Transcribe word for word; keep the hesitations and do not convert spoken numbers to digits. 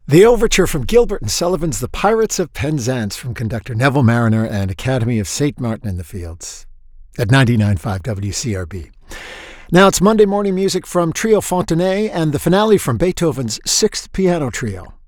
The overture from Gilbert and Sullivan's The Pirates of Penzance from conductor Neville Mariner and Academy of Saint Martin in the Fields at ninety-nine point five W C R B. Now it's Monday morning music from Trio Fontenay and the finale from Beethoven's Sixth Piano Trio.